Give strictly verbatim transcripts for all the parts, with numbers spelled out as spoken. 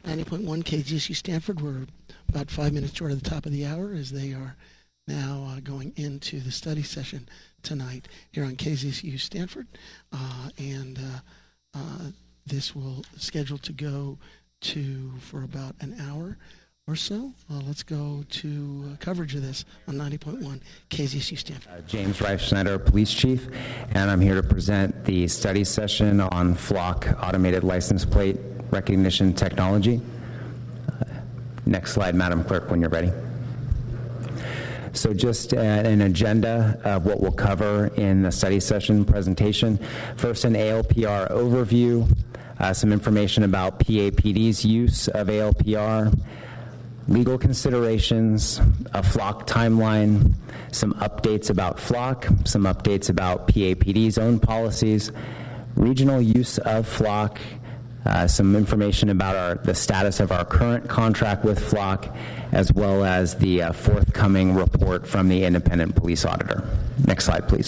ninety point one K Z S U Stanford. We're about five minutes short of the top of the hour as they are now uh, going into the study session tonight here on K Z S U Stanford. Uh, and uh, uh, this will schedule to go to for about an hour or so. Uh, let's go to uh, coverage of this on ninety point one K Z S U Stanford. Uh, James Reifschneider, Police Chief, and I'm here to present the study session on Flock Automated License Plate Recognition Technology. Uh, next slide, Madam Clerk, when you're ready. So just uh, an agenda of what we'll cover in the study session presentation. First, an A L P R overview, uh, some information about P A P D's use of A L P R, legal considerations, a Flock timeline, some updates about Flock, some updates about P A P D's own policies, regional use of Flock, uh, some information about our, the status of our current contract with Flock, as well as the uh, forthcoming report from the independent police auditor. Next slide, please.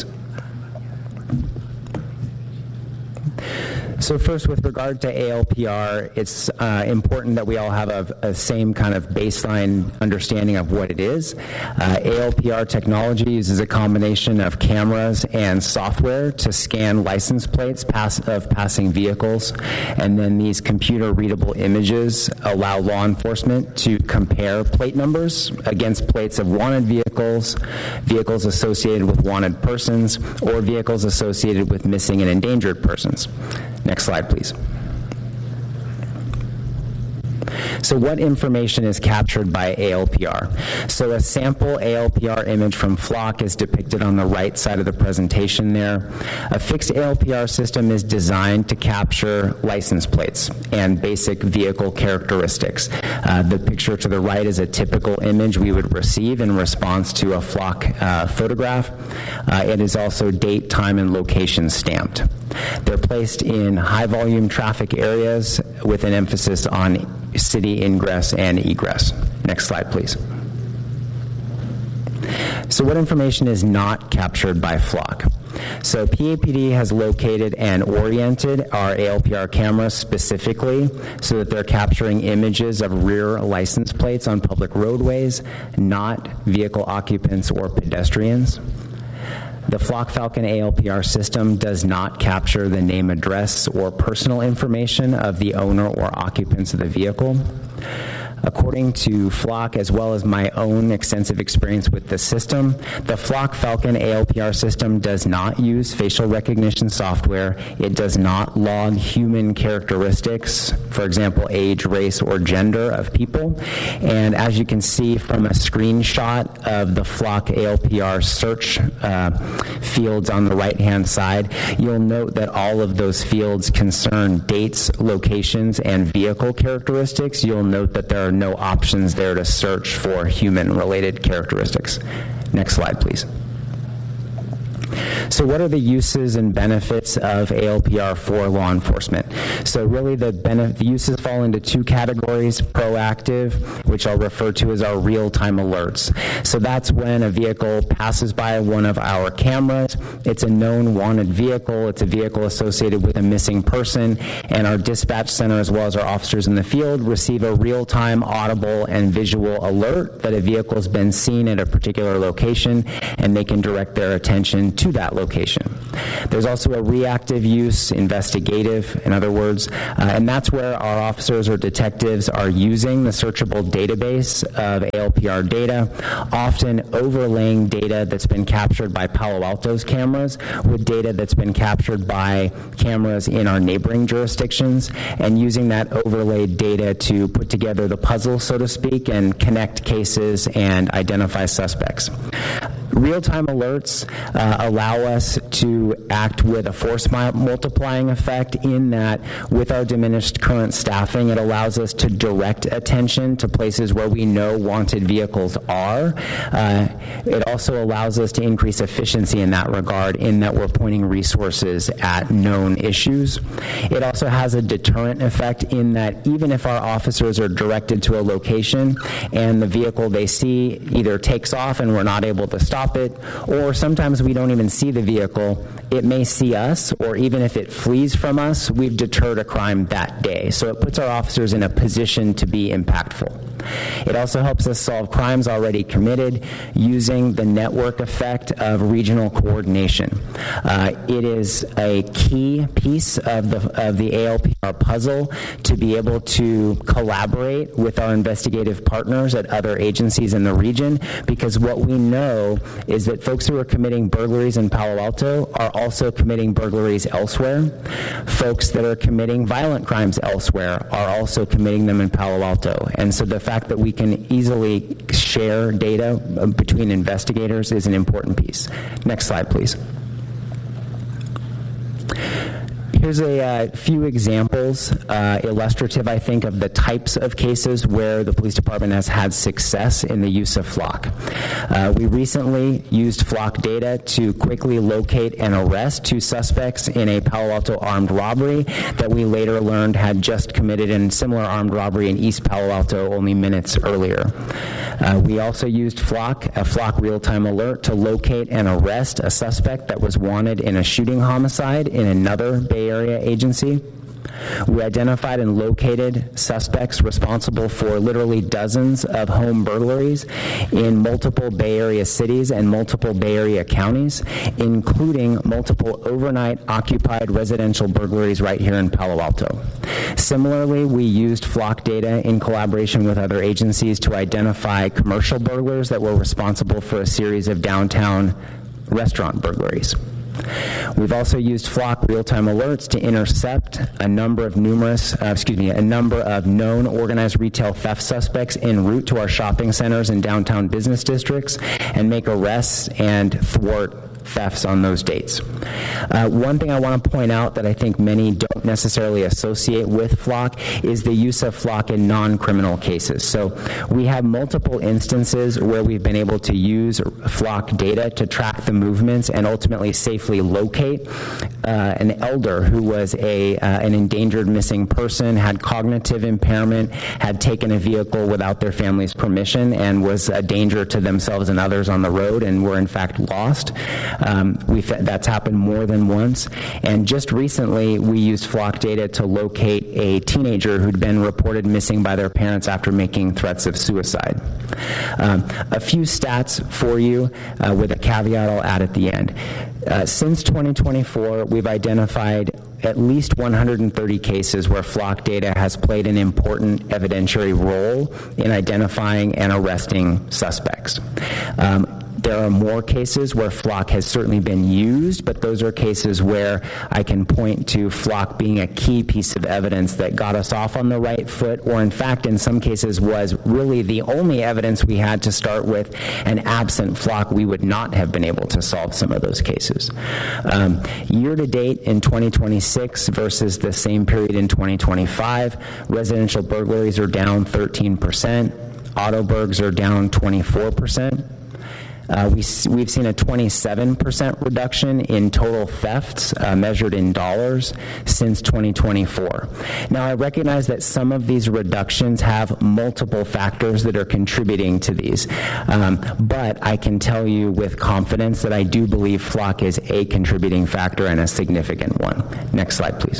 So first, with regard to A L P R, it's uh, important that we all have a, a same kind of baseline understanding of what it is. Uh, A L P R technology uses a combination of cameras and software to scan license plates pass, of passing vehicles, and then these computer-readable images allow law enforcement to compare plate numbers against plates of wanted vehicles, vehicles associated with wanted persons, or vehicles associated with missing and endangered persons. Next slide, please. So what information is captured by A L P R? So a sample A L P R image from Flock is depicted on the right side of the presentation there. A fixed A L P R system is designed to capture license plates and basic vehicle characteristics. Uh, the picture to the right is a typical image we would receive in response to a Flock uh, photograph. Uh, it is also date, time, and location stamped. They're placed in high-volume traffic areas with an emphasis on city ingress and egress. Next slide, please. So what information is not captured by Flock? So P A P D has located and oriented our A L P R cameras specifically so that they're capturing images of rear license plates on public roadways, not vehicle occupants or pedestrians. The Flock Falcon A L P R system does not capture the name, address, or personal information of the owner or occupants of the vehicle. According to Flock, as well as my own extensive experience with the system, the Flock Falcon A L P R system does not use facial recognition software. It does not log human characteristics, for example, age, race, or gender of people. And as you can see from a screenshot of the Flock A L P R search uh, fields on the right-hand side, you'll note that all of those fields concern dates, locations, and vehicle characteristics. You'll note that there are no options there to search for human-related characteristics. Next slide, please. So what are the uses and benefits of A L P R for law enforcement? So really the, benef- the uses fall into two categories: proactive, which I'll refer to as our real-time alerts. So that's when a vehicle passes by one of our cameras. It's a known wanted vehicle. It's a vehicle associated with a missing person, and our dispatch center, as well as our officers in the field, receive a real-time audible and visual alert that a vehicle has been seen at a particular location, and they can direct their attention to that location. There's also a reactive use, investigative, in other words, uh, and that's where our officers or detectives are using the searchable database of A L P R data, often overlaying data that's been captured by Palo Alto's cameras with data that's been captured by cameras in our neighboring jurisdictions, and using that overlaid data to put together the puzzle, so to speak, and connect cases and identify suspects. Real-time alerts uh, allow us to act with a force multiplying effect in that with our diminished current staffing, it allows us to direct attention to places where we know wanted vehicles are. Uh, it also allows us to increase efficiency in that regard, in that we're pointing resources at known issues. It also has a deterrent effect in that even if our officers are directed to a location and the vehicle they see either takes off and we're not able to stop stop it, or sometimes we don't even see the vehicle. It may see us, or even if it flees from us, we've deterred a crime that day. So it puts our officers in a position to be impactful. It also helps us solve crimes already committed using the network effect of regional coordination. Uh, it is a key piece of the, of the A L P R puzzle to be able to collaborate with our investigative partners at other agencies in the region, because what we know is that folks who are committing burglaries in Palo Alto are also committing burglaries elsewhere. Folks that are committing violent crimes elsewhere are also committing them in Palo Alto. And so the fact that we can easily share data between investigators is an important piece. Next slide, please. Here's a uh, few examples, uh, illustrative, I think, of the types of cases where the police department has had success in the use of Flock. Uh, we recently used Flock data to quickly locate and arrest two suspects in a Palo Alto armed robbery that we later learned had just committed a similar armed robbery in East Palo Alto only minutes earlier. Uh, we also used Flock, a Flock real-time alert, to locate and arrest a suspect that was wanted in a shooting homicide in another Bay Area agency. We identified and located suspects responsible for literally dozens of home burglaries in multiple Bay Area cities and multiple Bay Area counties, including multiple overnight occupied residential burglaries right here in Palo Alto. Similarly, we used Flock data in collaboration with other agencies to identify commercial burglars that were responsible for a series of downtown restaurant burglaries. We've also used Flock real-time alerts to intercept a number of numerous, uh, excuse me, a number of known organized retail theft suspects en route to our shopping centers and downtown business districts and make arrests and thwart thefts on those dates. Uh, one thing I want to point out that I think many don't necessarily associate with Flock is the use of Flock in non-criminal cases. So we have multiple instances where we've been able to use Flock data to track the movements and ultimately safely locate uh, an elder who was a uh, an endangered missing person, had cognitive impairment, had taken a vehicle without their family's permission, and was a danger to themselves and others on the road, and were in fact lost. Um, we've, that's happened more than once. And just recently, we used Flock data to locate a teenager who'd been reported missing by their parents after making threats of suicide. Um, a few stats for you uh, with a caveat I'll add at the end. Uh, since twenty twenty-four, we've identified at least one hundred thirty cases where Flock data has played an important evidentiary role in identifying and arresting suspects. Um, There are more cases where Flock has certainly been used, but those are cases where I can point to Flock being a key piece of evidence that got us off on the right foot, or in fact, in some cases, was really the only evidence we had to start with, and absent Flock, we would not have been able to solve some of those cases. Um, year to date in twenty twenty-six versus the same period in twenty twenty-five, residential burglaries are down thirteen percent, auto burgs are down twenty-four percent. Uh, we, we've seen a twenty-seven percent reduction in total thefts uh, measured in dollars since twenty twenty-four. Now, I recognize that some of these reductions have multiple factors that are contributing to these, um, but I can tell you with confidence that I do believe Flock is a contributing factor and a significant one. Next slide, please.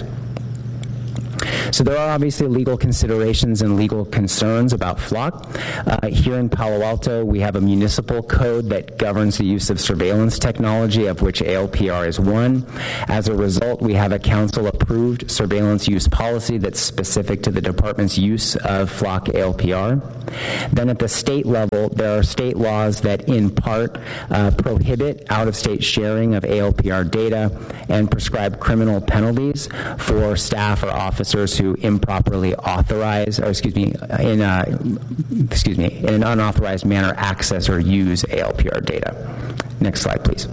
So there are obviously legal considerations and legal concerns about Flock. Uh, here in Palo Alto, we have a municipal code that governs the use of surveillance technology, of which A L P R is one. As a result, we have a council-approved surveillance use policy that's specific to the department's use of Flock A L P R. Then at the state level, there are state laws that in part uh, prohibit out-of-state sharing of A L P R data and prescribe criminal penalties for staff or officers who improperly authorize, or excuse me, in a, excuse me, in an unauthorized manner access or use A L P R data. Next slide, please.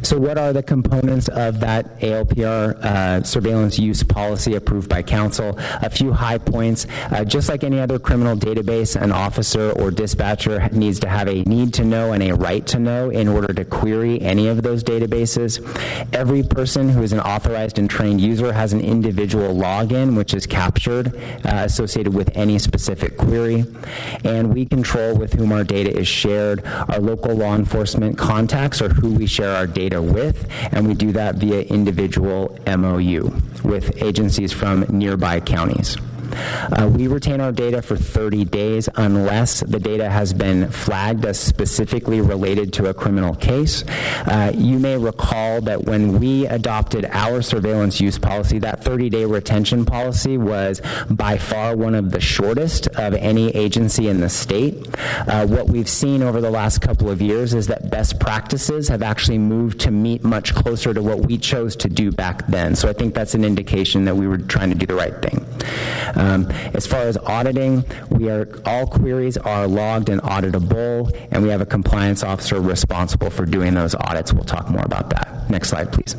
So what are the components of that A L P R uh, surveillance use policy approved by council? A few high points. Uh, just like any other criminal database, an officer or dispatcher needs to have a need to know and a right to know in order to query any of those databases. Every person who is an authorized and trained user has an individual login, which is captured uh, associated with any specific query. And we control with whom our data is shared. Our local law enforcement contacts are who we share our data with, and we do that via individual M O U with agencies from nearby counties. Uh, we retain our data for thirty days unless the data has been flagged as specifically related to a criminal case. Uh, you may recall that when we adopted our surveillance use policy, that thirty-day retention policy was by far one of the shortest of any agency in the state. Uh, what we've seen over the last couple of years is that best practices have actually moved to meet much closer to what we chose to do back then. So I think that's an indication that we were trying to do the right thing. Um, as far as auditing, we are all queries are logged and auditable, and we have a compliance officer responsible for doing those audits. We'll talk more about that. Next slide, please.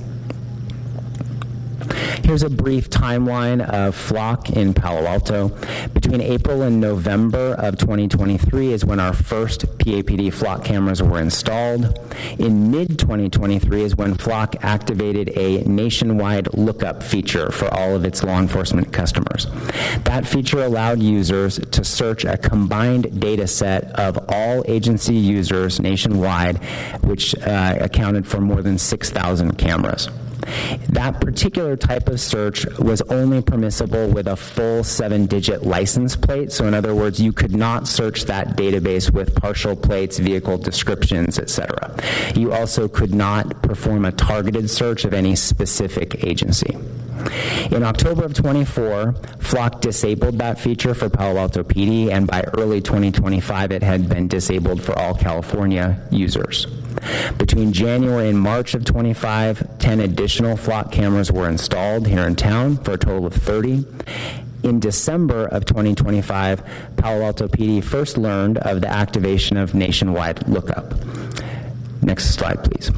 Here's a brief timeline of Flock in Palo Alto. Between April and November of twenty twenty-three is when our first P A P D Flock cameras were installed. In mid twenty twenty-three is when Flock activated a nationwide lookup feature for all of its law enforcement customers. That feature allowed users to search a combined data set of all agency users nationwide, which uh, accounted for more than six thousand cameras. That particular type of search was only permissible with a full seven-digit license plate. So in other words, you could not search that database with partial plates, vehicle descriptions, et cetera. You also could not perform a targeted search of any specific agency. In October of twenty-four, Flock disabled that feature for Palo Alto P D, and by early twenty twenty-five, it had been disabled for all California users. Between January and March of twenty-five, ten additional Flock cameras were installed here in town for a total of thirty. In December of twenty twenty-five, Palo Alto P D first learned of the activation of nationwide lookup. Next slide, please.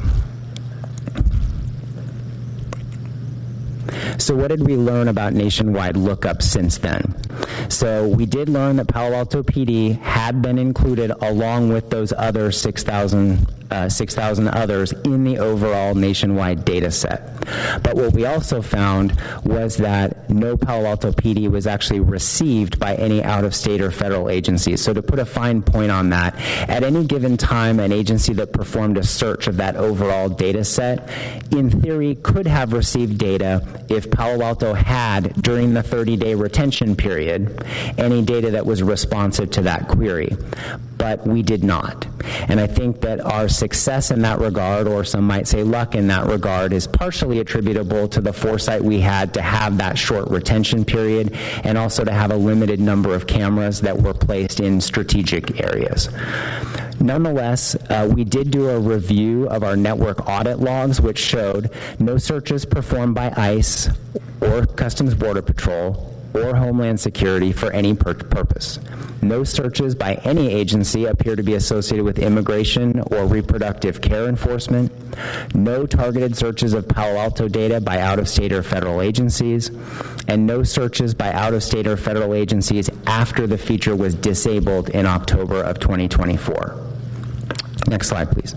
So what did we learn about nationwide lookup since then? So we did learn that Palo Alto P D had been included along with those other six thousand uh, six thousand others in the overall nationwide data set. But what we also found was that no Palo Alto P D was actually received by any out-of-state or federal agencies. So to put a fine point on that, at any given time, an agency that performed a search of that overall data set, in theory, could have received data if Palo Alto had, during the thirty-day retention period, any data that was responsive to that query. But we did not. And I think that our success in that regard, or some might say luck in that regard, is partially attributable to the foresight we had to have that short retention period and also to have a limited number of cameras that were placed in strategic areas. Nonetheless, uh, we did do a review of our network audit logs, which showed no searches performed by ICE or Customs Border Patrol or Homeland Security for any pur- purpose. No searches by any agency appear to be associated with immigration or reproductive care enforcement. No targeted searches of Palo Alto data by out-of-state or federal agencies. And no searches by out-of-state or federal agencies after the feature was disabled in October of twenty twenty-four. Next slide, please.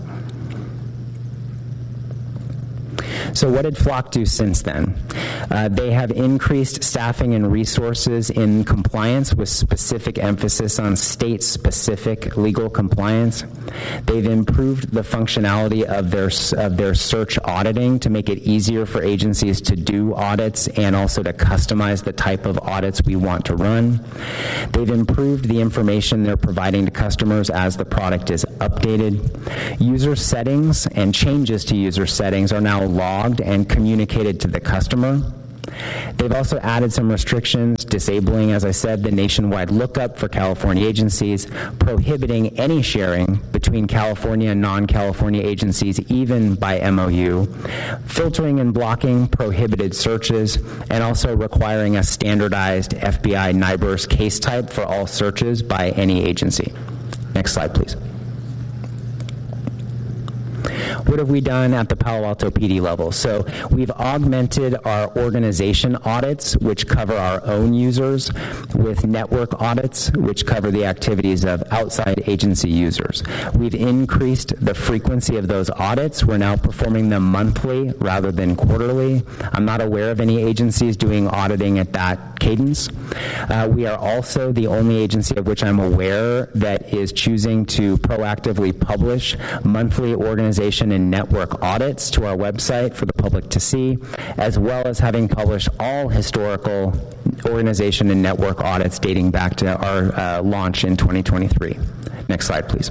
So what did Flock do since then? Uh, they have increased staffing and resources in compliance with specific emphasis on state-specific legal compliance. They've improved the functionality of their, of their search auditing to make it easier for agencies to do audits and also to customize the type of audits we want to run. They've improved the information they're providing to customers as the product is updated. User settings and changes to user settings are now logged and communicated to the customer. They've also added some restrictions, disabling, as I said, the nationwide lookup for California agencies, prohibiting any sharing between California and non-California agencies, even by M O U, filtering and blocking prohibited searches, and also requiring a standardized F B I NIBURS case type for all searches by any agency. Next slide, please. What have we done at the Palo Alto P D level? So we've augmented our organization audits, which cover our own users, with network audits, which cover the activities of outside agency users. We've increased the frequency of those audits. We're now performing them monthly rather than quarterly. I'm not aware of any agencies doing auditing at that cadence. Uh, we are also the only agency of which I'm aware that is choosing to proactively publish monthly organization and network audits to our website for the public to see, as well as having published all historical organization and network audits dating back to our uh, launch in twenty twenty-three. Next slide, please.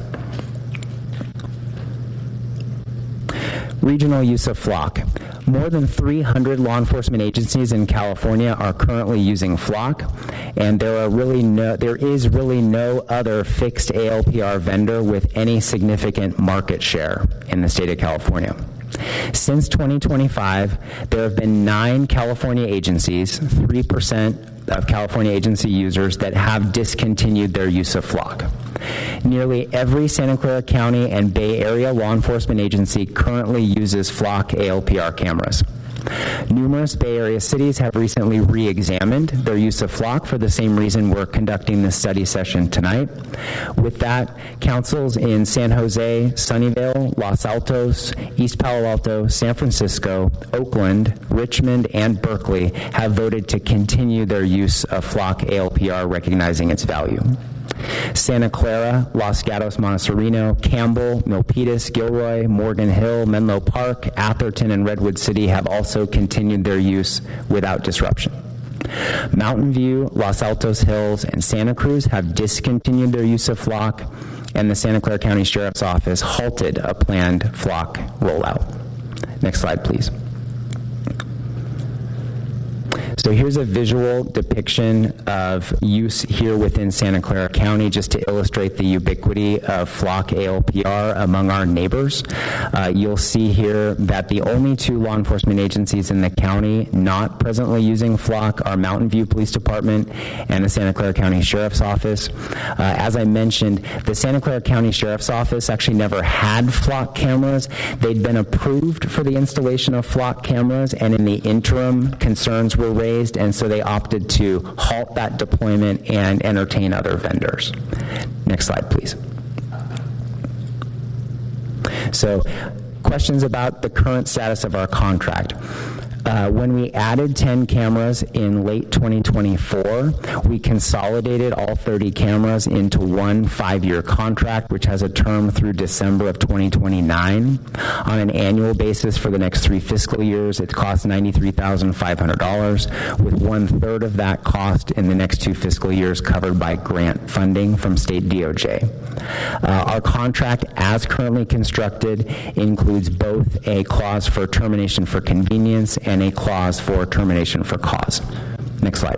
Regional use of Flock. More than three hundred law enforcement agencies in California are currently using Flock, and there are really no, there is really no other fixed A L P R vendor with any significant market share in the state of California. Since twenty twenty-five, there have been nine California agencies, three percent of California agency users, that have discontinued their use of Flock. Nearly every Santa Clara County and Bay Area law enforcement agency currently uses Flock A L P R cameras. Numerous Bay Area cities have recently re-examined their use of Flock for the same reason we're conducting this study session tonight. With that, councils in San Jose, Sunnyvale, Los Altos, East Palo Alto, San Francisco, Oakland, Richmond, and Berkeley have voted to continue their use of Flock A L P R, recognizing its value. Santa Clara, Los Gatos, Montecito, Campbell, Milpitas, Gilroy, Morgan Hill, Menlo Park, Atherton, and Redwood City have also continued their use without disruption. Mountain View, Los Altos Hills, and Santa Cruz have discontinued their use of Flock, and the Santa Clara County Sheriff's Office halted a planned Flock rollout. Next slide, please. So here's a visual depiction of use here within Santa Clara County, just to illustrate the ubiquity of Flock A L P R among our neighbors. Uh, you'll see here that the only two law enforcement agencies in the county not presently using Flock are Mountain View Police Department and the Santa Clara County Sheriff's Office. Uh, as I mentioned, the Santa Clara County Sheriff's Office actually never had Flock cameras. They'd been approved for the installation of Flock cameras, and in the interim, concerns were raised, and so they opted to halt that deployment and entertain other vendors. Next slide, please. So, questions about the current status of our contract. Uh, when we added ten cameras in late twenty twenty-four, we consolidated all thirty cameras into one five-year contract, which has a term through December of twenty twenty-nine. On an annual basis for the next three fiscal years, it costs ninety-three thousand five hundred dollars, with one-third of that cost in the next two fiscal years covered by grant funding from state D O J. Uh, our contract, as currently constructed, includes both a clause for termination for convenience and and a clause for termination for cause. Next slide.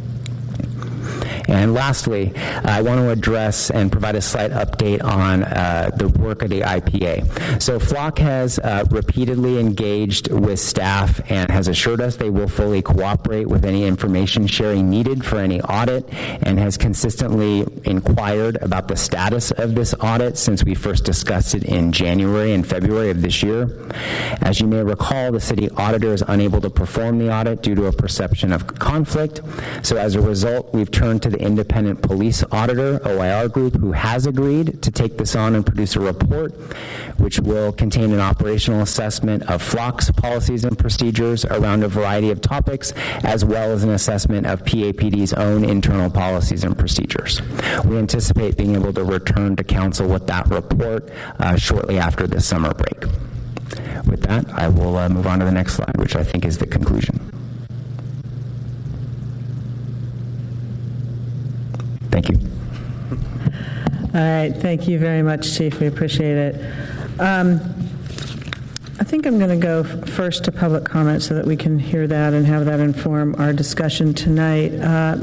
And lastly, I want to address and provide a slight update on uh, the work of the I P A. So Flock has uh, repeatedly engaged with staff and has assured us they will fully cooperate with any information sharing needed for any audit, and has consistently inquired about the status of this audit since we first discussed it in January and February of this year. As you may recall, the city auditor is unable to perform the audit due to a perception of conflict. So as a result, we've turned to the independent police auditor, O I R Group, who has agreed to take this on and produce a report, which will contain an operational assessment of Flock's policies and procedures around a variety of topics, as well as an assessment of P A P D's own internal policies and procedures. We anticipate being able to return to council with that report uh, shortly after the summer break. With that, I will uh, move on to the next slide, which I think is the conclusion. Thank you. All right. Thank you very much, Chief. We appreciate it. Um, I think I'm going to go first to public comment so that we can hear that and have that inform our discussion tonight. Uh,